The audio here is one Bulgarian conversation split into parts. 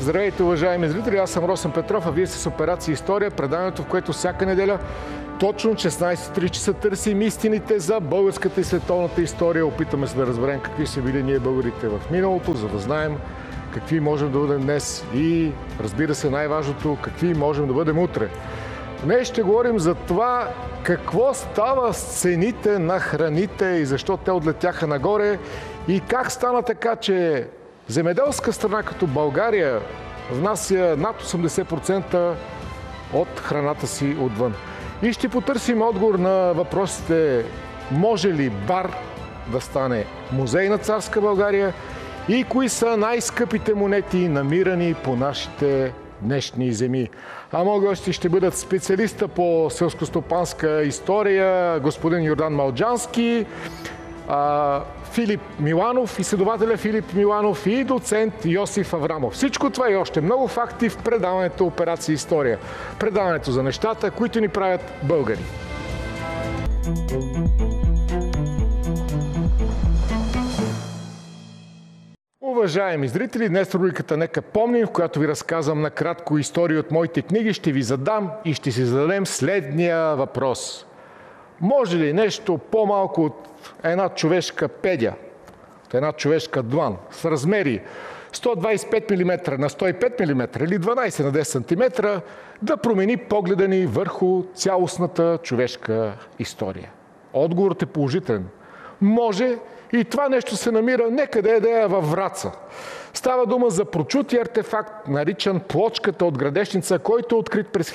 Здравейте, уважаеми зрители! Аз съм Росен Петров, а вие сте с Операция История, преданието, в което всяка неделя точно 16:03 часа търсим истините за българската и световната история. Опитаме се да разберем какви са били ние българите в миналото, за да знаем какви можем да бъдем днес и, разбира се, най-важното, какви можем да бъдем утре. Днес ще говорим за това какво става с цените на храните и защо те отлетяха нагоре и как стана така, че земеделска страна като България внася над 80% от храната си отвън. И ще потърсим отговор на въпросите: може ли Бар да стане музей на царска България и кои са най-скъпите монети, намирани по нашите днешни земи. А мои гости ще бъдат специалиста по селскостопанска история господин Йордан Малджански, Филип Миланов, изследователя Филип Миланов и доцент Йосиф Аврамов. Всичко това и още много факти в предаването Операция История. Предаването за нещата, които ни правят българи. Уважаеми зрители, днес в рубриката "Нека помним", в която ви разказвам накратко истории от моите книги, ще ви задам и ще си зададем следния въпрос. Може ли нещо по-малко от една човешка педя, от една човешка длан, с размери 125 мм на 105 мм или 12 на 10 см да промени погледа ни върху цялостната човешка история? Отговорът е положителен. Може, и това нещо се намира некъде да е във Враца. Става дума за прочутия артефакт, наричан Плочката от Градешница, който е открит през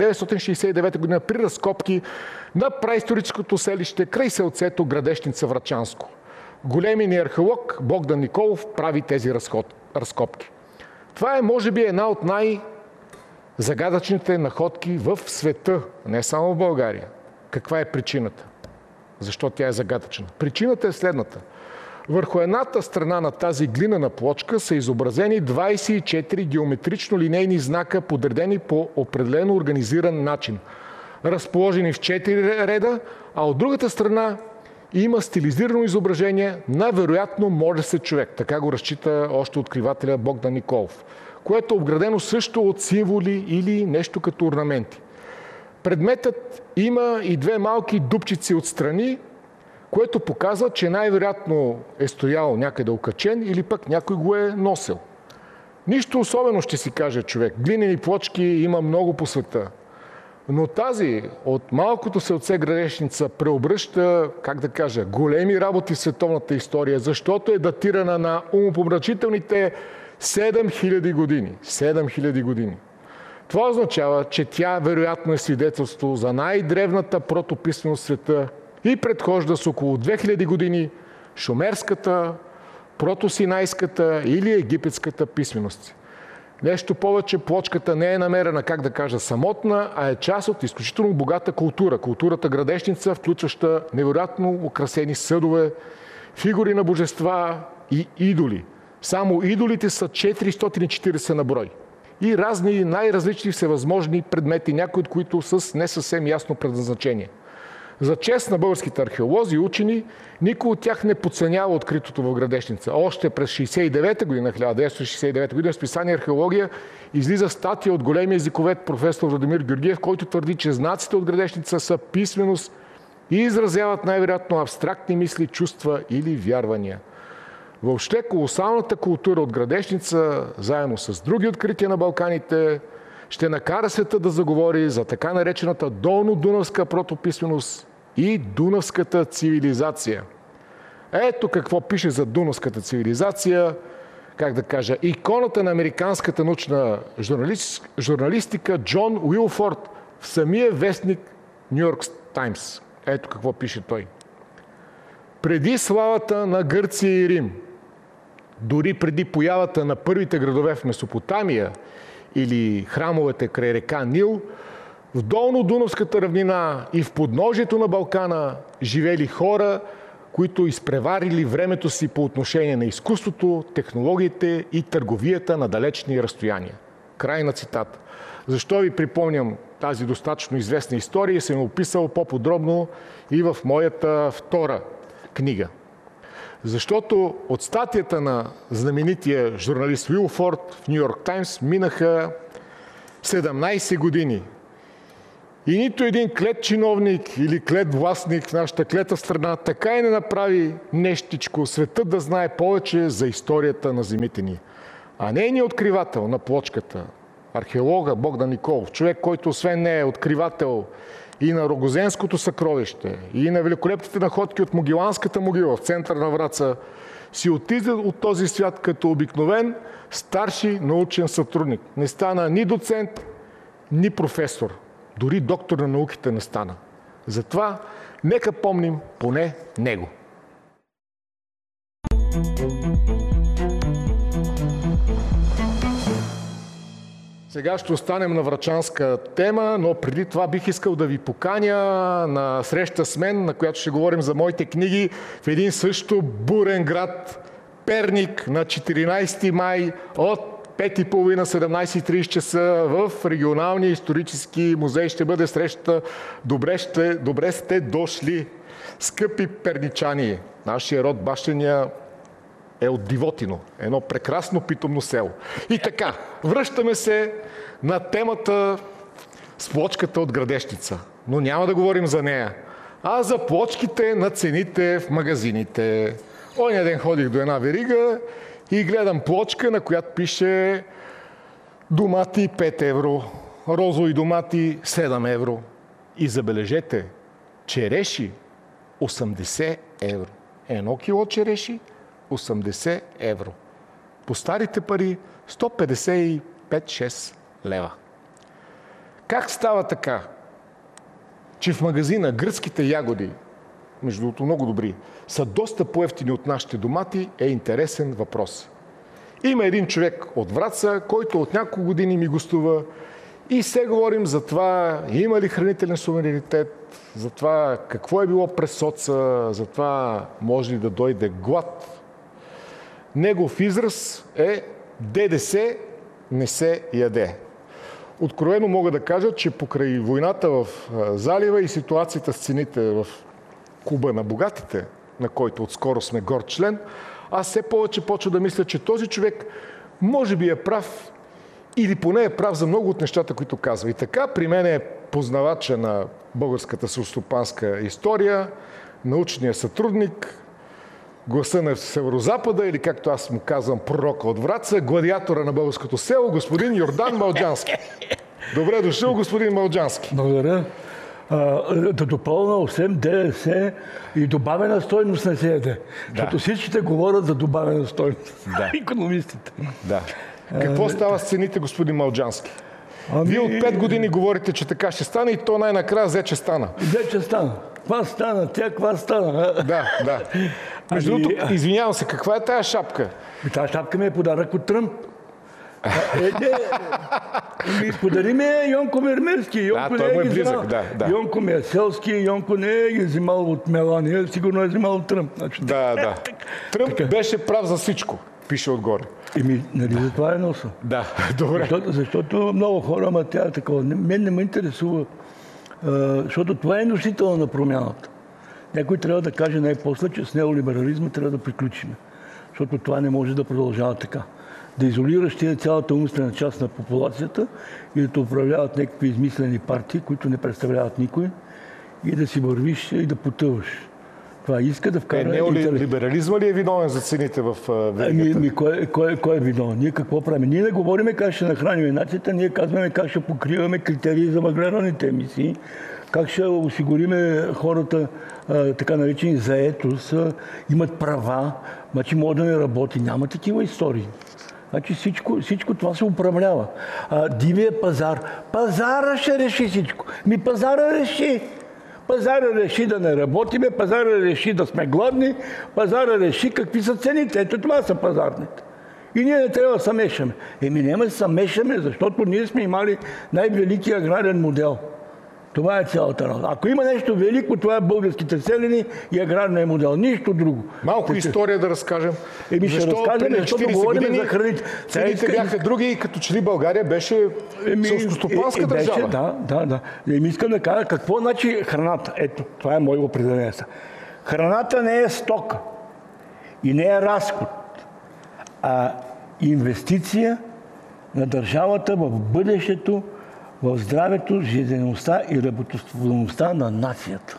1969 г. при разкопки на праисторическото селище край селцето Градешница Врачанско. Големият ни археолог Богдан Николов прави тези разкопки. Това е, може би, една от най-загадъчните находки в света, не само в България. Каква е причината? Защо тя е загадъчна? Причината е следната. Върху едната страна на тази глинена плочка са изобразени 24 геометрично-линейни знака, подредени по определено организиран начин, разположени в 4 реда, а от другата страна има стилизирано изображение на вероятно молещ се човек. Така го разчита още откривателя Богдан Николов, което е обградено също от символи или нещо като орнаменти. Предметът има и две малки дупчици отстрани, което показва, че най-вероятно е стоял някъде окачен или пък някой го е носил. Нищо особено, ще си каже човек. Глинени плочки има много по света. Но тази от малкото селце Градешница преобръща, как да кажа, големи работи в световната история, защото е датирана на умопомрачителните 7000 години. 7000 години. Това означава, че тя вероятно е свидетелство за най-древната протописменост в света и предхожда с около 2000 години шумерската, протосинайската или египетската писменост. Нещо повече, плочката не е намерена, как да кажа, самотна, а е част от изключително богата култура. Културата Градешница, включваща невероятно украсени съдове, фигури на божества и идоли. Само идолите са 440 на брой. И разни най-различни всевъзможни предмети, някои от които с не съвсем ясно предназначение. За чест на българските археолози и учени, никой от тях не подценява откритото в Градешница. Още през 1969 година в списание "Археология" излиза статия от големия езиковед професор Владимир Георгиев, който твърди, че знаците от Градешница са писменост и изразяват най-вероятно абстрактни мисли, чувства или вярвания. Въобще колосалната култура от Градешница, заедно с други открития на Балканите, ще накара света да заговори за така наречената долно-дунавска протописменост и дунавската цивилизация. Ето какво пише за дунавската цивилизация, как да кажа, иконата на американската научна журналистика Джон Уилфорд в самия вестник Ню Йорк Таймс. Ето какво пише той. Преди славата на Гърция и Рим, дори преди появата на първите градове в Месопотамия или храмовете край река Нил, в долно-дунавската равнина и в подножието на Балкана живели хора, които изпреварили времето си по отношение на изкуството, технологиите и търговията на далечни разстояния. Край на цитата. Защо ви припомням тази достатъчно известна история, съм описал по-подробно и в моята втора книга. Защото от статията на знаменития журналист Уилфорд в Ню Йорк Таймс минаха 17 години. И нито един клет чиновник или клет властник в нашата клета страна така и не направи нещичко светът да знае повече за историята на земите ни. А нейният откривател на плочката, археолога Богдан Николов, човек, който освен нея е откривател и на Рогозенското съкровище, и на великолепните находки от Могиланската могила в центъра на Враца, си отиде от този свят като обикновен старши научен сътрудник. Не стана ни доцент, ни професор. Дори доктор на науките не стана. Затова нека помним поне него. Сега ще останем на врачанска тема, но преди това бих искал да ви поканя на среща с мен, на която ще говорим за моите книги в един също бурен град Перник на 14 май от 5:30-17:30 часа в регионалния исторически музей. Ще бъде среща. Добре сте дошли, скъпи перничани. Нашия род бащиния е от Дивотино. Едно прекрасно питомно село. И така, връщаме се на темата с плочката от Градешница. Но няма да говорим за нея, а за плочките на цените в магазините. Оня ден ходих до една верига и гледам плочка, на която пише домати 5 евро, розови домати 7 евро. И забележете, череши 80 евро. 1 кило череши 80 евро. По старите пари 155-6 лева. Как става така, че в магазина гръцките ягоди, между другото много добри, са доста по-евтини от нашите домати, е интересен въпрос. Има един човек от Враца, който от няколко години ми гостува и се говорим за това, има ли хранителен суверенитет, за това какво е било през соца, за това може ли да дойде глад. Негов израз е ДДС не се яде. Откровено мога да кажа, че покрай войната в залива и ситуацията с цените в клуба на богатите, на който отскоро сме горд член, аз все повече почва да мисля, че този човек може би е прав или поне е прав за много от нещата, които казва. И така при мен е познавача на българската селскостопанска история, научния сътрудник, гласа на Северозапада или както аз му казвам, пророка от Враца, гладиатора на българското село, господин Йордан Малджански. Добре дошъл, господин Малджански. Благодаря. Да допълна, освен ДДС и добавена стойност не се яде. Защото всичките говорят за добавена стойност. Да. Икономистите. Да. Какво става с цените, господин Малджански? Вие от 5 години говорите, че така ще стане и то най-накрая взе, че стана. Взе, че стана. Каква стана? Тя каква стана? Да. Между другото, извинявам се, каква е тая шапка? Тая шапка ми е подарък от Тръмп. Подари ми е Йонко Мермерски. Йонко той му е близък, да. Йонко ми е селски, Йонко не е взимал от Мелания, сигурно е взимал от Тръмп. Да. Тръмп беше прав за всичко, пише отгоре. Нали за това е носа? Да, добре. Защото много хора, ама тя е такова. Мен не ме интересува, защото това е носител на промяната. Някой трябва да каже най-после, че с неолиберализма трябва да приключим. Защото това не може да продължава така. Да изолираш тия цялата умствена част на популацията и да те управляват някакви измислени партии, които не представляват никой, и да си вървиш и да потъваш. Това иска да вкара... Неолиберализма ли е виновен за цените в веригата? Кой е виновен? Ние какво правим? Ние не говорим как ще нахраним нацията, ние казваме как ще покриваме критерии за въглеродните емисии, как ще осигуриме хората, така наречени заетост, имат права, значи могат да не работи. Няма такива истории. Значи всичко това се управлява. Дивия пазар. Пазара ще реши всичко. Пазара реши. Пазара реши да не работиме, пазара реши да сме гладни, пазара реши какви са цените. Ето това са пазарните. И ние не трябва да се мешаме. Няма да се мешаме, защото ние сме имали най-великия аграрен модел. Това е цялата работа. Ако има нещо велико, това е българските селени и аграрния модел. Нищо друго. Малко история да разкажем. Ще разкажем, защото говорим за храните. Цените бяха други и като че ли България беше селскостопанска държава. Да. Искам да кажа какво значи храната. Ето, това е мое определение. Храната не е стока. И не е разход, а инвестиция на държавата в бъдещето, в здравето, жизнеността и работоспособността на нацията.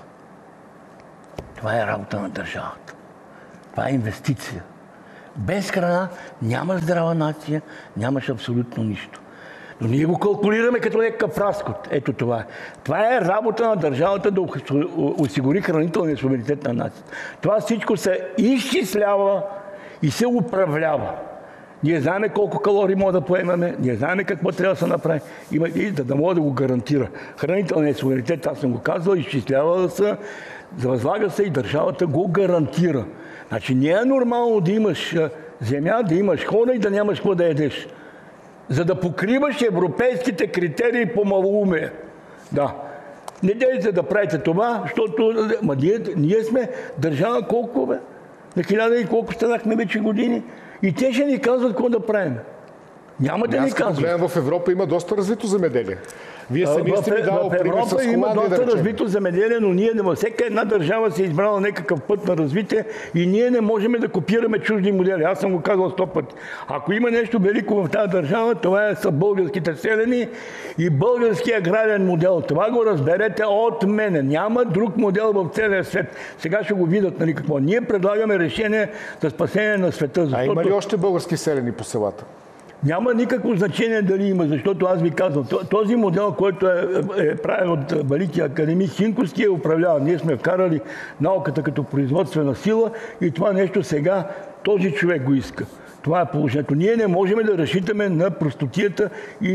Това е работа на държавата. Това е инвестиция. Без храна няма здрава нация, нямаш абсолютно нищо. Но ние го калкулираме като някакъв разход. Ето това е. Това е работа на държавата да осигури хранителния суверенитет на нацията. Това всичко се изчислява и се управлява. Ние знаем колко калории може да поемаме, ние знаем какво трябва да се направи, и да може да го гарантира. Хранителният суверенитет, аз съм го казал, изчислява се, възлага се и държавата го гарантира. Значи не е нормално да имаш земя, да имаш хора и да нямаш какво да ядеш. За да покриваш европейските критерии по малоумие. Да. Не дейте да правите това, защото ние сме държава колко, бе? На 1000 и колко станахме вече години. И те ще ни казват какво да правим. Няма да ни казват. Гледам, в Европа има доста развито земеделие. Вие сами сте ми дал пример с Холандия. В Европа има доста развито земеделие, но ние във всяка една държава се е избрала някакъв път на развитие и ние не можем да копираме чужди модели. Аз съм го казал 100 пъти. Ако има нещо велико в тази държава, това са българските селени и българския аграрен модел. Това го разберете от мене. Няма друг модел в целия свет. Сега ще го видят, нали какво. Ние предлагаме решение за спасение на света. А има ли още български селени по селата? Няма никакво значение дали има, защото аз ви казвам, този модел, който е правен от великия академик Хинковски, е управляван. Ние сме вкарали науката като производствена сила и това нещо сега този човек го иска. Това е положението. Ние не можем да разчитаме на простотията и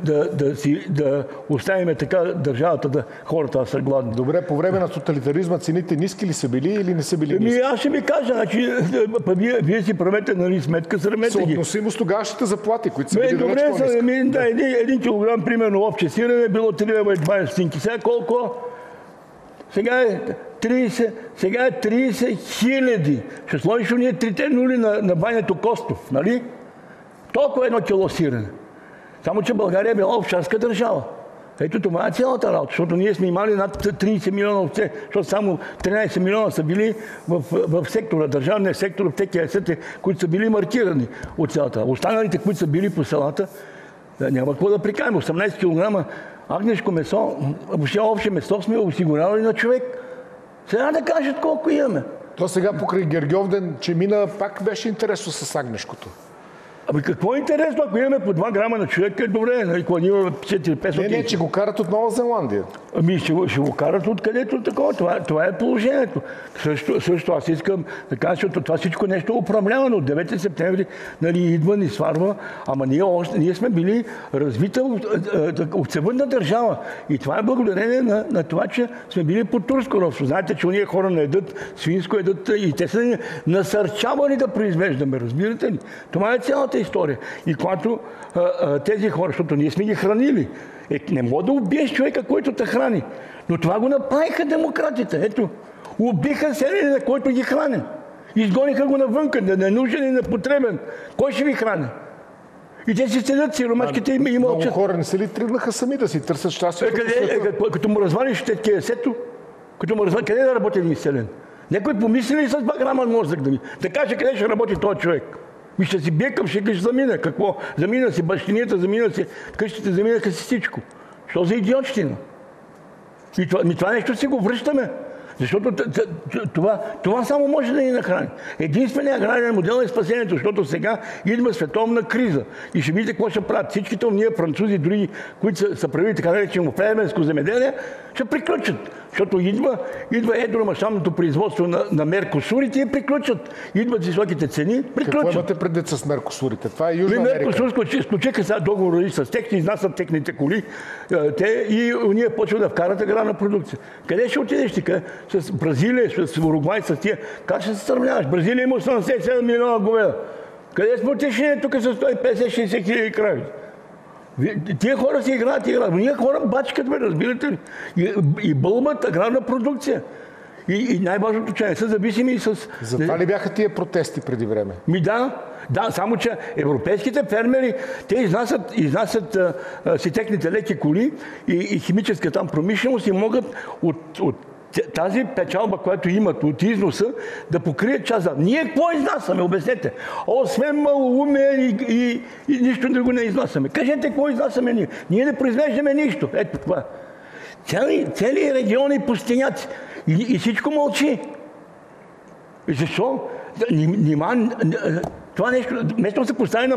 да оставим така държавата, хората да са гладни. Добре, по време на тоталитаризма цените ниски ли са били или не са били ниски? Аз ще ви кажа, значи, вие си правете, нали, сметка, срамете ги. Съотносимост тогавашните заплати, които са били добре, един килограм, примерно, овче сирене е било 3,20 лв. Сега колко? Сега е 30 хиляди. Ще сложиш ние 3 нули на банято Костов, нали? Толкова едно кило сирене. Само, че България е била овчарска държава. Ето това е цялата работа, защото ние сме имали над 30 милиона овце, защото само 13 милиона са били в сектора, държавния сектор, в ТКС, които са били маркирани от цялата. Останалите, които са били по селата, няма какво да прикажем. 18 кг агнешко месо, въобще общо месо сме осигурявали на човек. Сега да кажат колко имаме. То сега покрай Гергьовден, че мина, пак беше интересно с агнешкото. Ами какво е интересно, ако имаме по 2 грама на човек, е добре, нали, когато имаме 4-500... Не, че го карат от Нова Зеландия. Ами ще го карат откъдето такова. Това е положението. Също аз искам да кажа, защото това всичко нещо е управлявано. От 9 септември, нали, идва, ни сварва, ама ние сме били развита овцевъдна държава. И това е благодарение на това, че сме били под турско робство. Знаете, че уния хора не едат свинско, едат и те са ни насърчавани да произвеждаме, разбирате ли? Това е цялата история. И когато тези хора, защото ние сме ги хранили, не мога да убиеш човека, който те храни. Но това го направиха демократите. Ето, убиха селянина, който ги храни. Изгониха го навънка, да не е нужен и непотребен. Кой ще ви храни? И те си седят, сиромашките и мълчат. Много хора не се ли тръгнаха сами да си търсят щастието? Като му развалиш ТКС-то, къде да работи един селен? Някой помисли ли с 2 грама мозък да каже къде ще работи този човек? И ще си бие към ще замина. Какво? Замина си бащинията, замина си къщите, заминаха си всичко. Що за идиотщина? И това нещо си го връщаме. Защото това само може да ни нахрани. Единственият аграрен модел е спасението, защото сега идва световна криза. И ще видите какво ще правят. Всичките ние французи, други, които са правили така наречено фермерско земеделие, ще приключат. Защото идва едромащабното производство на меркосурите и приключат. Идват високите цени, приключат. Какво имате предвид с меркосурите? Това е Южна Америка. Меркосур сключиха сега договори с тях, изнасят техните коли и ние почват да вкарат аграрна продукция. Къде ще отидеш ти? С Бразилия, с Уругвай, с тия. Как ще се сравняваш? Бразилия има 87 милиона говеда. Къде сме отишли тук с 150-60 хиляди крави? Тия хора си играят. Ние хора бачкат, разбирате ли? И бълбат аграрна продукция. И най-важното, че не са зависими и с... Затова ли бяха тия протести преди време? Да, само че европейските фермери, те изнасят си техните леки коли и химическа там промишленост и могат от тази печалба, която имат от износа, да покрият част. Ние какво изнасяме? Обяснете. Освен малоумие и нищо друго не изнасяме. Кажете какво изнасяме ние. Ние не произвеждаме нищо. Ето това. Цели региони пустиняци. И всичко мълчи. Защо? Това нещо, вместо да се постави на